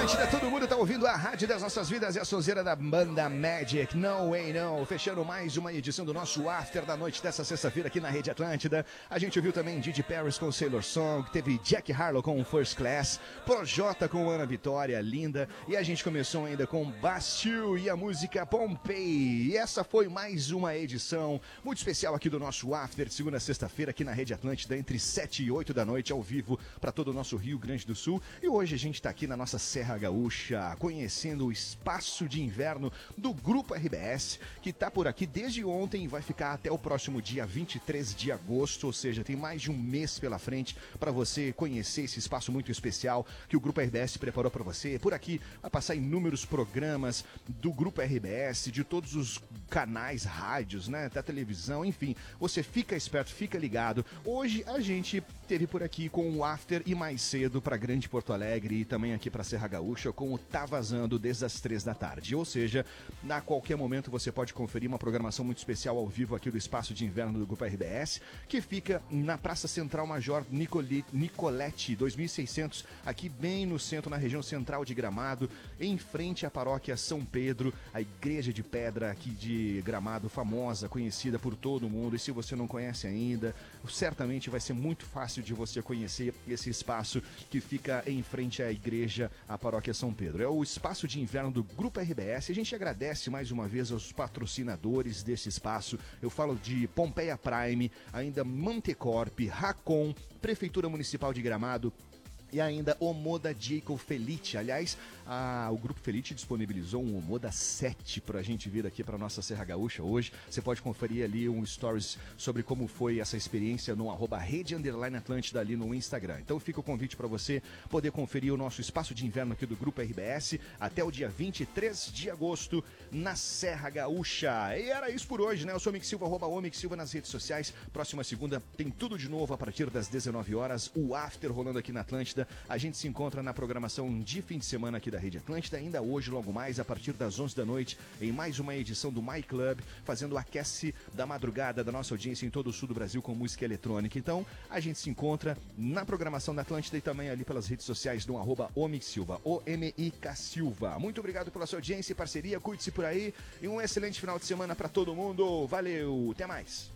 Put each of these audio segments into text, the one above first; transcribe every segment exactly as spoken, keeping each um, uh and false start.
Atlântida, todo mundo tá ouvindo a rádio das nossas vidas e a sonzeira da banda Magic, No Way No, fechando mais uma edição do nosso After da noite dessa sexta-feira aqui na Rede Atlântida. A gente ouviu também Didi Paris com Sailor Song, teve Jack Harlow com First Class, Projota com Ana Vitória, linda, e a gente começou ainda com Bastille e a música Pompeii. E essa foi mais uma edição muito especial aqui do nosso After de segunda a sexta-feira aqui na Rede Atlântida, entre sete e oito da noite, ao vivo para todo o nosso Rio Grande do Sul. E hoje a gente tá aqui na nossa Serra Gaúcha, conhecendo o espaço de inverno do Grupo R B S, que tá por aqui desde ontem e vai ficar até o próximo dia vinte e três de agosto, ou seja, tem mais de um mês pela frente para você conhecer esse espaço muito especial que o Grupo R B S preparou para você. Por aqui vai passar inúmeros programas do Grupo R B S, de todos os canais, rádios, né, da televisão, enfim, você fica esperto, fica ligado. Hoje a gente teve por aqui com o After e mais cedo para Grande Porto Alegre e também aqui para Serra Gaúcha com o Tá Vazando desde as três da tarde. Ou seja, a qualquer momento você pode conferir uma programação muito especial ao vivo aqui do Espaço de Inverno do Grupo R B S, que fica na Praça Central Major Nicoli, Nicolete, dois mil e seiscentos, aqui bem no centro, na região central de Gramado, em frente à paróquia São Pedro, a igreja de pedra aqui de Gramado, famosa, conhecida por todo mundo. E se você não conhece ainda, certamente vai ser muito fácil de você conhecer esse espaço que fica em frente à igreja, a paróquia São Pedro. É o espaço de inverno do Grupo R B S. A gente agradece mais uma vez aos patrocinadores desse espaço. Eu falo de Pompeia Prime, ainda Mantecorp, Racon, Prefeitura Municipal de Gramado, e ainda Omoda Jacob Felite. Aliás, a, o Grupo Felite disponibilizou um Omoda sete pra gente vir aqui pra nossa Serra Gaúcha hoje. Você pode conferir ali um stories sobre como foi essa experiência no arroba Rede Underline Atlântida ali no Instagram. Então fica o convite para você poder conferir o nosso espaço de inverno aqui do Grupo R B S até o dia vinte e três de agosto na Serra Gaúcha. E era isso por hoje, né? Eu sou o Mick Silva, arroba o Mick Silva nas redes sociais. Próxima segunda tem tudo de novo a partir das dezenove horas. O After rolando aqui na Atlântida. A gente se encontra na programação de fim de semana aqui da Rede Atlântida, ainda hoje, logo mais, a partir das onze da noite, em mais uma edição do My Club, fazendo o aquece da madrugada da nossa audiência em todo o sul do Brasil com música eletrônica. Então, a gente se encontra na programação da Atlântida e também ali pelas redes sociais do arroba O Mick Silva, O M I K Silva. Muito obrigado pela sua audiência e parceria, cuide-se por aí e um excelente final de semana para todo mundo. Valeu, até mais!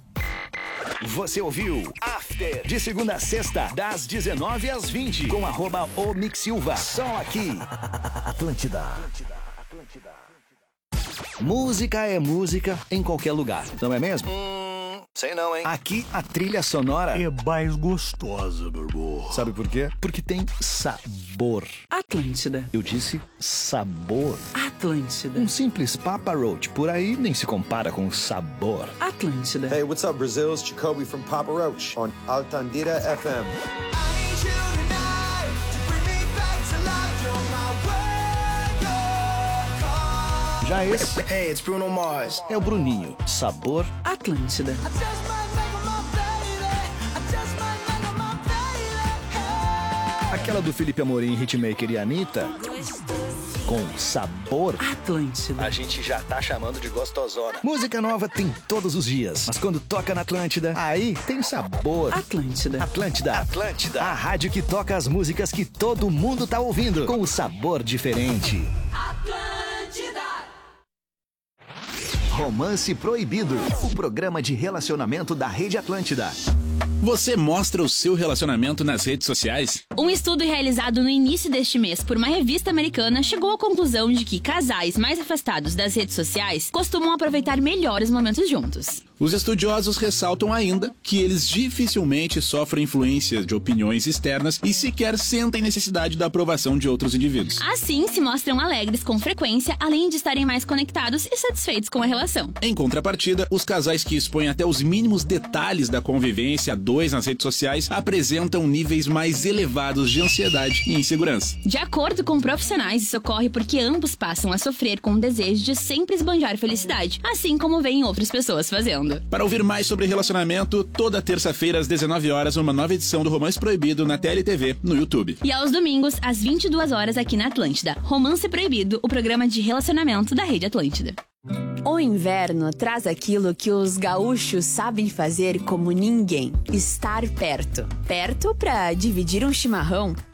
Você ouviu After, de segunda a sexta, das dezenove às vinte, com arroba O Mick Silva, só aqui. Atlântida. Atlântida, Atlântida. Música é música em qualquer lugar, não é mesmo? Hum, sei não, hein? Aqui a trilha sonora é mais gostosa, meu irmão. Sabe por quê? Porque tem sabor. Atlântida. Eu disse sabor. Atlântida. Um simples Papa Roach por aí nem se compara com sabor. Atlântida. Hey, what's up, Brazil? It's Jacoby from Papa Roach on Altandira F M. Já esse Hey, it's Bruno Mars. é o Bruninho. Sabor Atlântida. aquela do Felipe Amorim, Hitmaker e Anitta, com sabor. Atlântida. A gente já tá chamando de gostosona. Música nova tem todos os dias, mas quando toca na Atlântida, aí tem sabor. Atlântida. Atlântida. Atlântida. A rádio que toca as músicas que todo mundo tá ouvindo, com o sabor diferente. Atlântida. Romance Proibido, o programa de relacionamento da Rede Atlântida. Você mostra o seu relacionamento nas redes sociais? Um estudo realizado no início deste mês por uma revista americana chegou à conclusão de que casais mais afastados das redes sociais costumam aproveitar melhor os momentos juntos. Os estudiosos ressaltam ainda que eles dificilmente sofrem influência de opiniões externas e sequer sentem necessidade da aprovação de outros indivíduos. Assim, se mostram alegres com frequência, além de estarem mais conectados e satisfeitos com a relação. Em contrapartida, os casais que expõem até os mínimos detalhes da convivência a dois nas redes sociais apresentam níveis mais elevados de ansiedade e insegurança. De acordo com profissionais, isso ocorre porque ambos passam a sofrer com o desejo de sempre esbanjar felicidade, assim como veem outras pessoas fazendo. Para ouvir mais sobre relacionamento, toda terça-feira às dezenove horas, uma nova edição do Romance Proibido na T L T V, no YouTube. E aos domingos, às vinte e duas horas, aqui na Atlântida. Romance Proibido, o programa de relacionamento da Rede Atlântida. O inverno traz aquilo que os gaúchos sabem fazer como ninguém: estar perto. Perto para dividir um chimarrão